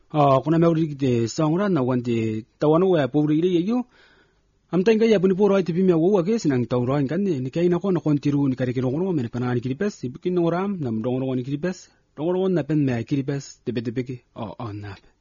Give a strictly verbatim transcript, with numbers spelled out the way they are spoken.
Oh, kuna meuri de songra na wante tawano wa pobri ile yo. Am tanga ya buni poro ite bimya wo age sinang tawro an kan ni kay na ko na kontiru ni kare kilo ngono men panani kiripes ibukin ngoram nam dongo ni kiripes dongo na pen me kiripes de bede beke oh oh na